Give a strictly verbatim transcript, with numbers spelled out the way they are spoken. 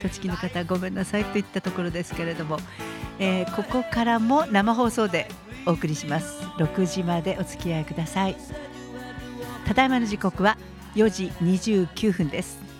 栃木の方ごめんなさいといったところですけれども、えー、ここからも生放送でお送りします。ろくじまでお付き合いください。ただいまの時刻はよじにじゅうきゅうふんです。